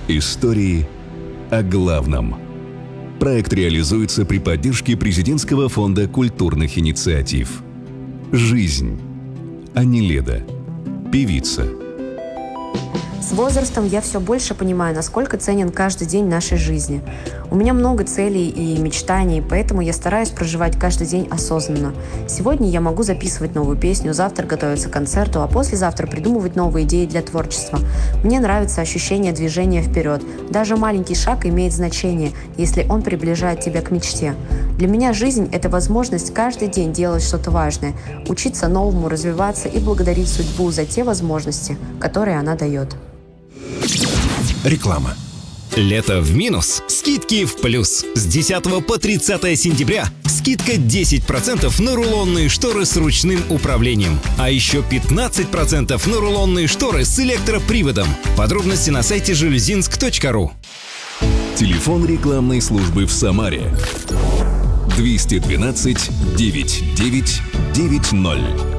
Истории о главном. Проект реализуется при поддержке Президентского фонда культурных инициатив. Жизнь. Аниледа. Певица. С возрастом я все больше понимаю, насколько ценен каждый день нашей жизни. У меня много целей и мечтаний, поэтому я стараюсь проживать каждый день осознанно. Сегодня я могу записывать новую песню, завтра готовиться к концерту, а послезавтра придумывать новые идеи для творчества. Мне нравится ощущение движения вперед. Даже маленький шаг имеет значение, если он приближает тебя к мечте. Для меня жизнь – это возможность каждый день делать что-то важное, учиться новому, развиваться и благодарить судьбу за те возможности, которые она дает. Реклама. Лето в минус, скидки в плюс. С 10 по 30 сентября скидка 10% на рулонные шторы с ручным управлением. А еще 15% на рулонные шторы с электроприводом. Подробности на сайте железинск.ру. Телефон рекламной службы в Самаре. 212 9990.